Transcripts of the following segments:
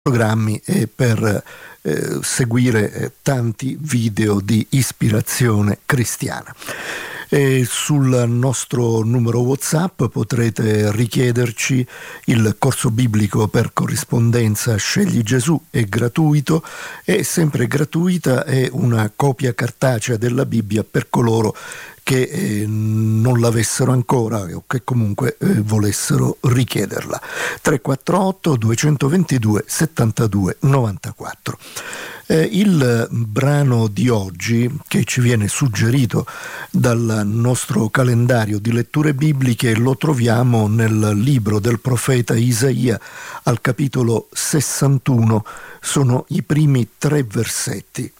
programmi e per seguire tanti video di ispirazione cristiana. Sul nostro numero WhatsApp potrete richiederci il corso biblico per corrispondenza Scegli Gesù, è gratuito, e sempre gratuita è una copia cartacea della Bibbia per coloro che non l'avessero ancora o che comunque volessero richiederla. 348 222 72 94. Il brano di oggi, che ci viene suggerito dal nostro calendario di letture bibliche, lo troviamo nel libro del profeta Isaia al capitolo 61, sono i primi 3 versetti.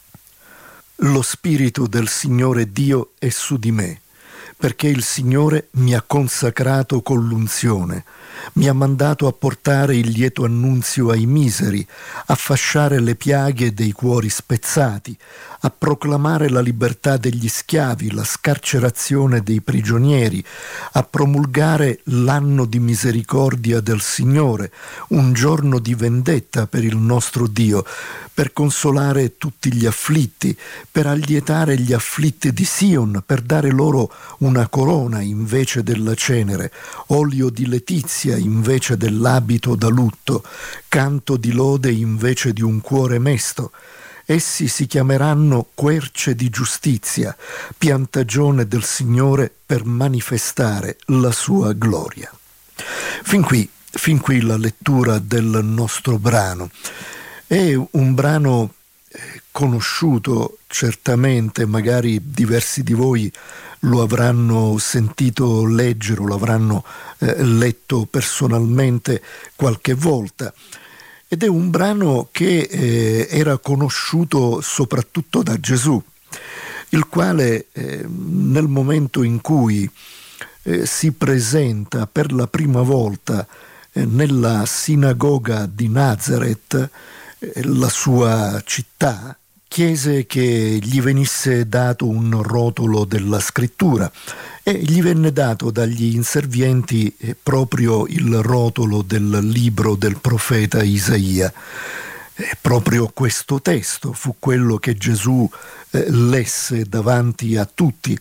Lo Spirito del Signore Dio è su di me, perché il Signore mi ha consacrato con l'unzione, mi ha mandato a portare il lieto annunzio ai miseri, a fasciare le piaghe dei cuori spezzati, a proclamare la libertà degli schiavi, la scarcerazione dei prigionieri, a promulgare l'anno di misericordia del Signore, un giorno di vendetta per il nostro Dio, per consolare tutti gli afflitti, per allietare gli afflitti di Sion, per dare loro una corona invece della cenere, olio di letizia invece dell'abito da lutto, canto di lode invece di un cuore mesto. Essi si chiameranno querce di giustizia, piantagione del Signore per manifestare la sua gloria. Fin qui la lettura del nostro brano. È un brano conosciuto certamente, magari diversi di voi lo avranno sentito leggere o lo avranno letto personalmente qualche volta. Ed è un brano che era conosciuto soprattutto da Gesù, il quale nel momento in cui si presenta per la prima volta nella sinagoga di Nazareth, la sua città, chiese che gli venisse dato un rotolo della scrittura e gli venne dato dagli inservienti proprio il rotolo del libro del profeta Isaia. Proprio questo testo fu quello che Gesù lesse davanti a tutti.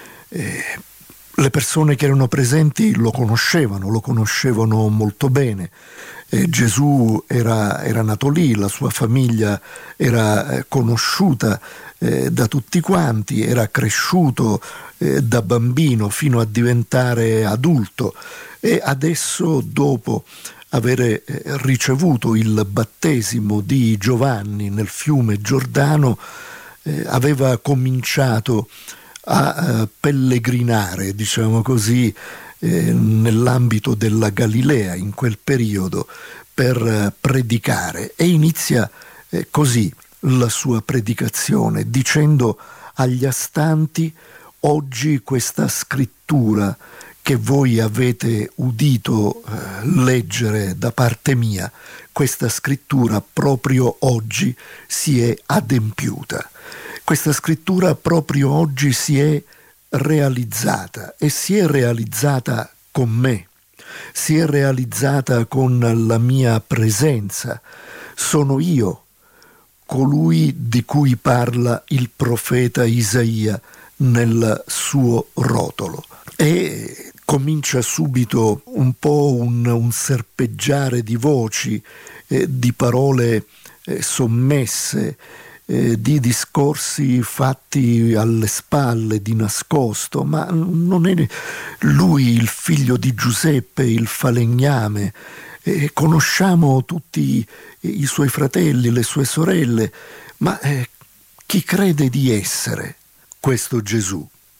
Le persone che erano presenti lo conoscevano molto bene. Gesù era nato lì, la sua famiglia era conosciuta da tutti quanti, era cresciuto da bambino fino a diventare adulto, e adesso, dopo aver ricevuto il battesimo di Giovanni nel fiume Giordano, aveva cominciato a pellegrinare, diciamo così, nell'ambito della Galilea in quel periodo per predicare, e inizia così la sua predicazione, dicendo agli astanti: oggi questa scrittura che voi avete udito leggere da parte mia, questa scrittura proprio oggi si è adempiuta. Questa scrittura proprio oggi si è realizzata, e si è realizzata con me, si è realizzata con la mia presenza. Sono io colui di cui parla il profeta Isaia nel suo rotolo. E comincia subito un po' un serpeggiare di voci, di parole sommesse, di discorsi fatti alle spalle, di nascosto. Ma non è lui il figlio di Giuseppe, il falegname? Conosciamo tutti i suoi fratelli, le sue sorelle, ma chi crede di essere questo Gesù?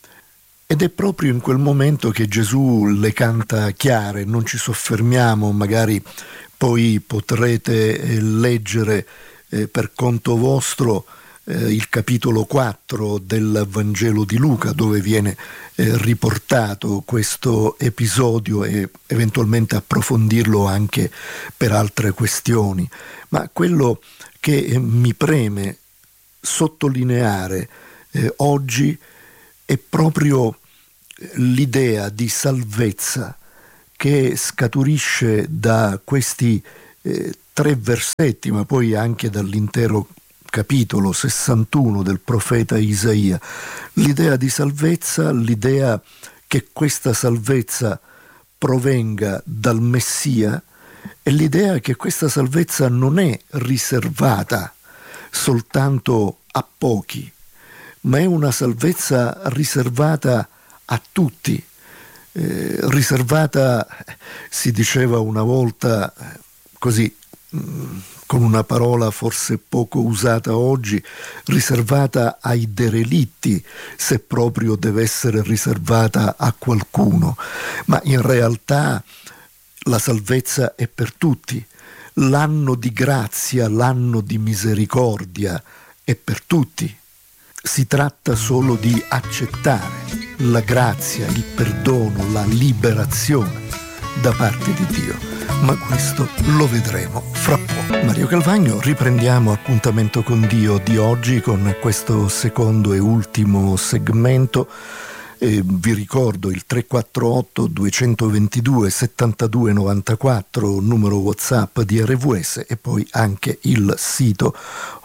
Ed è proprio in quel momento che Gesù le canta chiare. Non ci soffermiamo, magari poi potrete leggere per conto vostro il capitolo 4 del Vangelo di Luca, dove viene riportato questo episodio, e eventualmente approfondirlo anche per altre questioni. Ma quello che mi preme sottolineare oggi è proprio l'idea di salvezza che scaturisce da questi 3 versetti, ma poi anche dall'intero capitolo 61 del profeta Isaia, l'idea di salvezza, l'idea che questa salvezza provenga dal Messia e l'idea che questa salvezza non è riservata soltanto a pochi, ma è una salvezza riservata a tutti, riservata, si diceva una volta così, con una parola forse poco usata oggi, riservata ai derelitti, se proprio deve essere riservata a qualcuno, ma in realtà la salvezza è per tutti. L'anno di grazia, l'anno di misericordia è per tutti. Si tratta solo di accettare la grazia, il perdono, la liberazione da parte di Dio. Ma questo lo vedremo fra poco. Mario Calvagno, riprendiamo Appuntamento con Dio di oggi con questo secondo e ultimo segmento. Vi ricordo il 348 222 72 94, numero WhatsApp di RVS, e poi anche il sito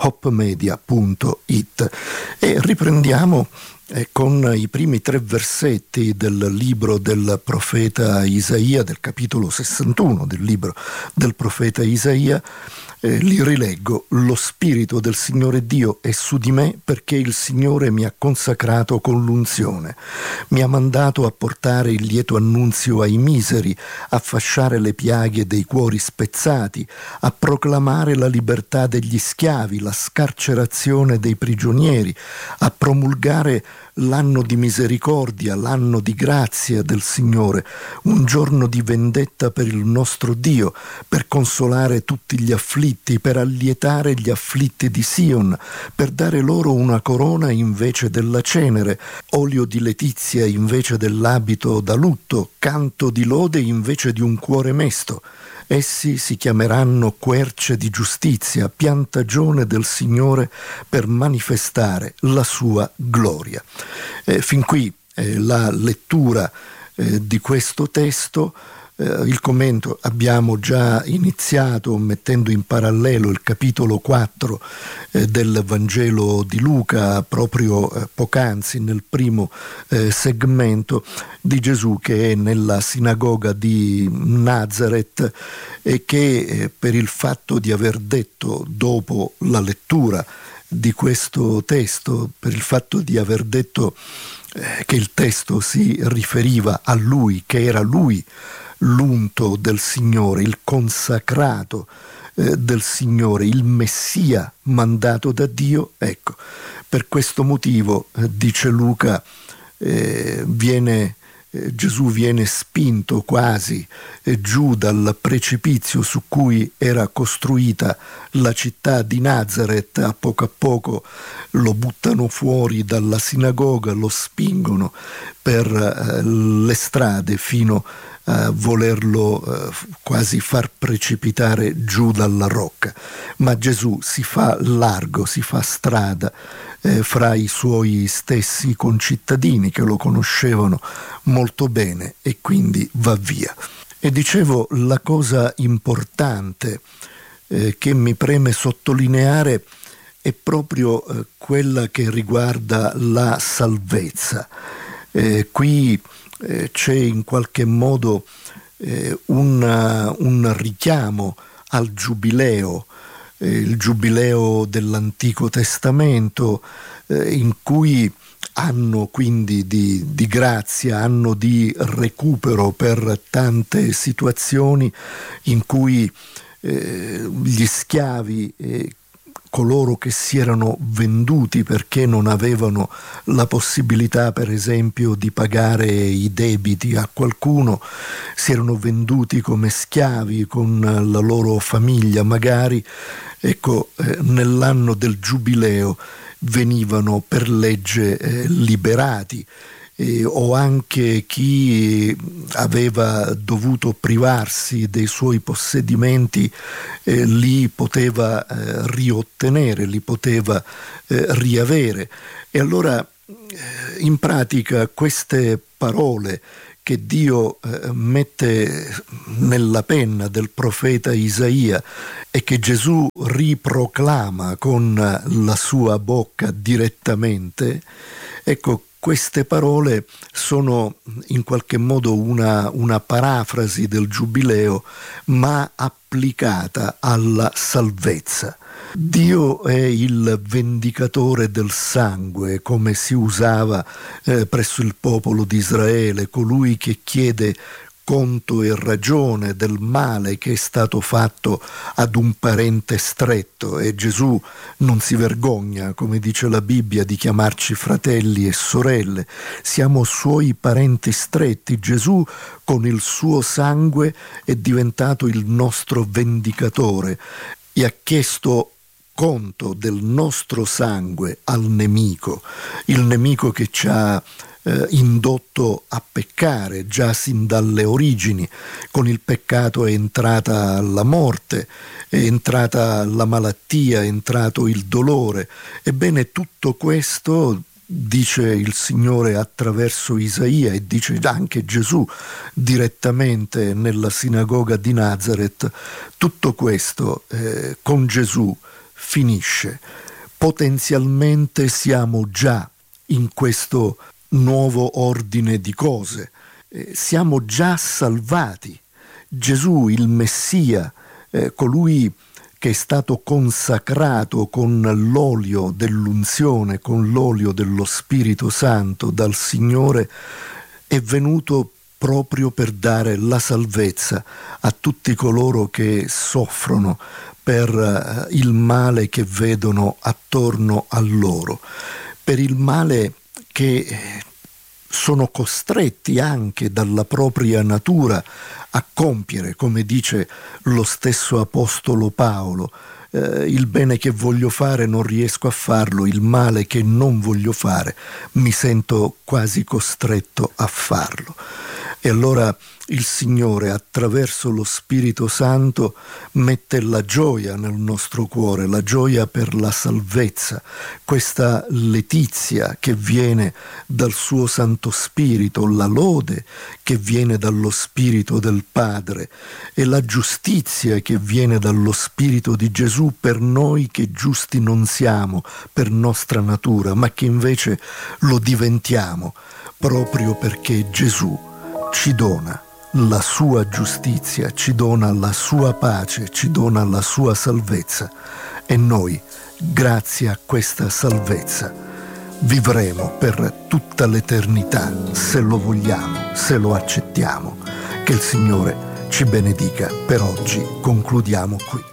hopmedia.it. E riprendiamo con i primi 3 versetti del libro del profeta Isaia, del capitolo 61 del libro del profeta Isaia. Li rileggo: lo Spirito del Signore Dio è su di me, perché il Signore mi ha consacrato con l'unzione. Mi ha mandato a portare il lieto annunzio ai miseri, a fasciare le piaghe dei cuori spezzati, a proclamare la libertà degli schiavi, la scarcerazione dei prigionieri, a promulgare l'anno di misericordia, l'anno di grazia del Signore, un giorno di vendetta per il nostro Dio, per consolare tutti gli afflitti, per allietare gli afflitti di Sion, per dare loro una corona invece della cenere, olio di letizia invece dell'abito da lutto, canto di lode invece di un cuore mesto. Essi si chiameranno querce di giustizia, piantagione del Signore per manifestare la sua gloria. Fin qui la lettura di questo testo. Il commento abbiamo già iniziato mettendo in parallelo il capitolo 4 del Vangelo di Luca, proprio poc'anzi nel primo segmento, di Gesù che è nella sinagoga di Nazareth e che per il fatto di aver detto, dopo la lettura di questo testo, per il fatto di aver detto che il testo si riferiva a lui, che era lui l'unto del Signore, il consacrato del Signore, il Messia mandato da Dio, ecco, per questo motivo, dice Luca, Gesù viene spinto quasi giù dal precipizio su cui era costruita la città di Nazareth. A poco lo buttano fuori dalla sinagoga, lo spingono per le strade fino a volerlo quasi far precipitare giù dalla rocca. Ma Gesù si fa largo, si fa strada fra i suoi stessi concittadini che lo conoscevano molto bene e quindi va via. E dicevo, la cosa importante che mi preme sottolineare è proprio quella che riguarda la salvezza. Qui c'è in qualche modo un richiamo al giubileo, il giubileo dell'Antico Testamento, in cui anno quindi di grazia, anno di recupero per tante situazioni in cui gli schiavi, coloro che si erano venduti perché non avevano la possibilità, per esempio, di pagare i debiti a qualcuno, si erano venduti come schiavi con la loro famiglia magari, ecco, nell'anno del giubileo venivano per legge liberati. O anche chi aveva dovuto privarsi dei suoi possedimenti li poteva riottenere, li poteva riavere. E allora in pratica queste parole che Dio mette nella penna del profeta Isaia e che Gesù riproclama con la sua bocca direttamente, ecco, queste parole sono in qualche modo una parafrasi del Giubileo, ma applicata alla salvezza. Dio è il vendicatore del sangue, come si usava presso il popolo di Israele, colui che chiede conto e ragione del male che è stato fatto ad un parente stretto, e Gesù non si vergogna, come dice la Bibbia, di chiamarci fratelli e sorelle. Siamo suoi parenti stretti. Gesù con il suo sangue è diventato il nostro vendicatore e ha chiesto conto del nostro sangue al nemico, il nemico che ci ha indotto a peccare già sin dalle origini. Con il peccato è entrata la morte, è entrata la malattia, è entrato il dolore. Ebbene, tutto questo, dice il Signore attraverso Isaia e dice anche Gesù direttamente nella sinagoga di Nazareth, tutto questo con Gesù finisce. Potenzialmente siamo già in questo nuovo ordine di cose, siamo già salvati. Gesù, il Messia, colui che è stato consacrato con l'olio dell'unzione, con l'olio dello Spirito Santo dal Signore, è venuto proprio per dare la salvezza a tutti coloro che soffrono per il male che vedono attorno a loro, per il male che sono costretti anche dalla propria natura a compiere, come dice lo stesso Apostolo Paolo. Il bene che voglio fare non riesco a farlo, il male che non voglio fare mi sento quasi costretto a farlo. E allora il Signore, attraverso lo Spirito Santo, mette la gioia nel nostro cuore, la gioia per la salvezza, questa letizia che viene dal suo Santo Spirito, la lode che viene dallo Spirito del Padre e la giustizia che viene dallo Spirito di Gesù per noi che giusti non siamo per nostra natura, ma che invece lo diventiamo proprio perché Gesù ci dona la sua giustizia, ci dona la sua pace, ci dona la sua salvezza, e noi, grazie a questa salvezza, vivremo per tutta l'eternità, se lo vogliamo, se lo accettiamo. Che il Signore ci benedica. Per oggi concludiamo qui.